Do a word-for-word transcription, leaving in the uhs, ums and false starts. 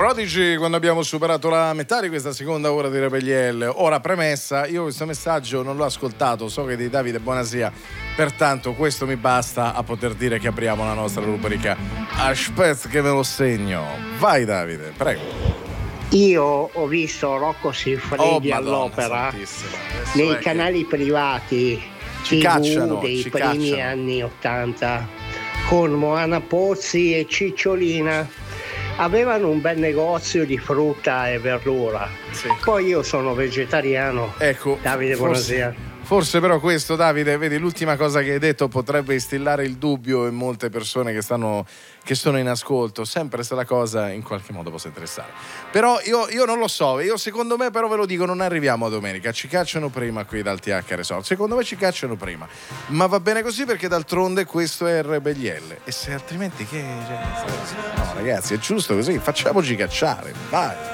Prodigy, quando abbiamo superato la metà di questa seconda ora di Rebelliel. Ora, premessa, io questo messaggio non l'ho ascoltato, so che è di Davide Bonasia, pertanto questo mi basta a poter dire che apriamo la nostra rubrica. Aspetta che me lo segno. Vai Davide, prego. Io ho visto Rocco Siffredi Oh, all'opera Santissima. nei Adesso è canali privati Ci tivù cacciano, dei ci primi cacciano. anni ottanta con Moana Pozzi e Cicciolina. Avevano un bel negozio di frutta e verdura. Sì. Poi io sono vegetariano. Ecco, Davide, forse, buonasera. forse però questo, Davide, vedi, l'ultima cosa che hai detto potrebbe instillare il dubbio in molte persone che stanno che sono in ascolto, sempre se la cosa in qualche modo possa interessare. Però io, io non lo so, io secondo me però ve lo dico, non arriviamo a domenica, ci cacciano prima qui dal T H Resort, secondo me ci cacciano prima, ma va bene così perché d'altronde questo è il Rebellielle, e se altrimenti che... No ragazzi, è giusto così, facciamoci cacciare, vai!